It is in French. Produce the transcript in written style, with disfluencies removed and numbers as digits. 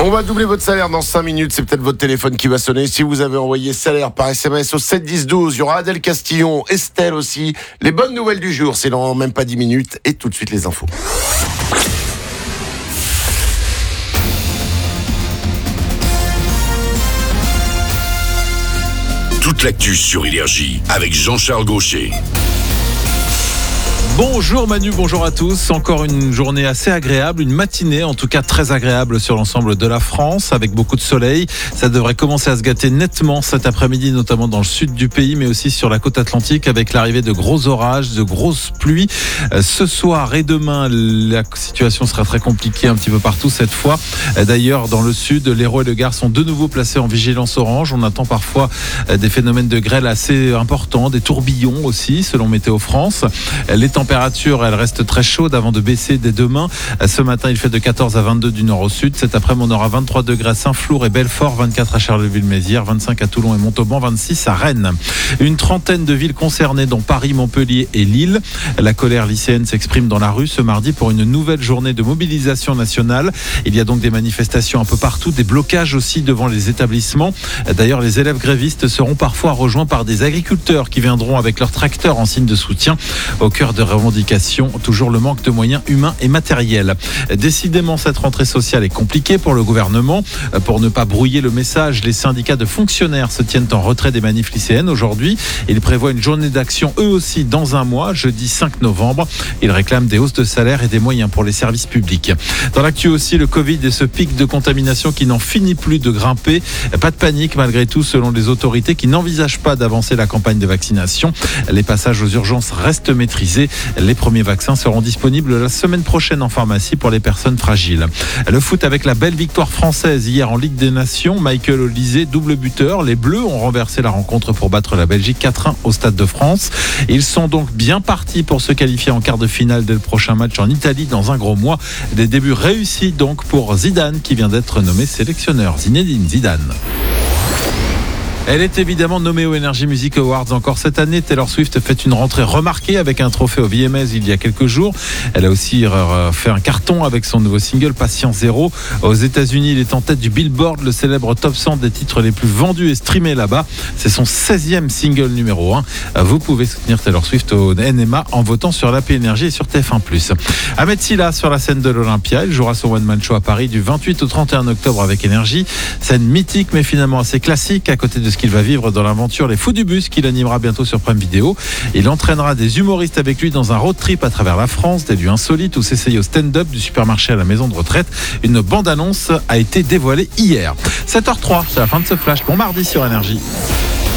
On va doubler votre salaire dans 5 minutes. C'est peut-être votre téléphone qui va sonner. Si vous avez envoyé salaire par SMS au 7 10 12, il y aura Adèle Castillon, Estelle aussi. Les bonnes nouvelles du jour, c'est dans même pas 10 minutes. Et tout de suite les infos. Toute l'actu sur Énergie avec Jean-Charles Gaucher. Bonjour Manu, bonjour à tous. Encore une journée assez agréable, une matinée en tout cas très agréable sur l'ensemble de la France avec beaucoup de soleil. Ça devrait commencer à se gâter nettement cet après-midi, notamment dans le sud du pays, mais aussi sur la côte atlantique avec l'arrivée de gros orages, de grosses pluies. Ce soir et demain, la situation sera très compliquée un petit peu partout cette fois. D'ailleurs, dans le sud, l'Hérault et le Gard sont de nouveau placés en vigilance orange. On attend parfois des phénomènes de grêle assez importants, des tourbillons aussi, selon Météo France. Les températures, elles restent très chaudes avant de baisser dès demain. Ce matin, il fait de 14 à 22 du nord au sud. Cet après-midi, on aura 23 degrés à Saint-Flour et Belfort, 24 à Charleville-Mézières, 25 à Toulon et Montauban, 26 à Rennes. Une trentaine de villes concernées, dont Paris, Montpellier et Lille. La colère lycéenne s'exprime dans la rue ce mardi pour une nouvelle journée de mobilisation nationale. Il y a donc des manifestations un peu partout, des blocages aussi devant les établissements. D'ailleurs, les élèves grévistes seront parfois rejoints par des agriculteurs qui viendront avec leurs tracteurs en signe de soutien. Au cœur de revendications, toujours le manque de moyens humains et matériels. Décidément, cette rentrée sociale est compliquée pour le gouvernement. Pour ne pas brouiller le message, les syndicats de fonctionnaires se tiennent en retrait des manifs lycéennes aujourd'hui. Ils prévoient une journée d'action eux aussi dans un mois, jeudi 5 novembre. Ils réclament des hausses de salaire et des moyens pour les services publics. Dans l'actu aussi, le Covid et ce pic de contamination qui n'en finit plus de grimper. Pas de panique malgré tout selon les autorités qui n'envisagent pas d'avancer la campagne de vaccination. Les passages aux urgences restent maîtrisés. Les premiers vaccins seront disponibles la semaine prochaine en pharmacie pour les personnes fragiles. Le foot avec la belle victoire française hier en Ligue des Nations. Michael Olise, double buteur. Les Bleus ont renversé la rencontre pour battre la Belgique 4-1 au Stade de France. Ils sont donc bien partis pour se qualifier en quart de finale dès le prochain match en Italie dans un gros mois. Des débuts réussis donc pour Zidane qui vient d'être nommé sélectionneur. Zinedine Zidane. Elle est évidemment nommée aux Energy Music Awards encore cette année. Taylor Swift fait une rentrée remarquée avec un trophée au VMAs il y a quelques jours. Elle a aussi fait un carton avec son nouveau single Patient Zero. Aux États-Unis, il est en tête du Billboard, le célèbre top 100 des titres les plus vendus et streamés là-bas. C'est son 16e single numéro 1. Vous pouvez soutenir Taylor Swift au NMA en votant sur l'AP Énergie et sur TF1+. Ahmed Silla sur la scène de l'Olympia. Il jouera son one-man show à Paris du 28 au 31 octobre avec Énergie. Scène mythique mais finalement assez classique à côté de ce qu'il va vivre dans l'aventure Les Fous du Bus qu'il animera bientôt sur Prime Video. Il entraînera des humoristes avec lui dans un road trip à travers la France, des lieux insolites où s'essaye au stand-up du supermarché à la maison de retraite. Une bande-annonce a été dévoilée hier. 7h03, c'est la fin de ce flash. Bon mardi sur Énergie.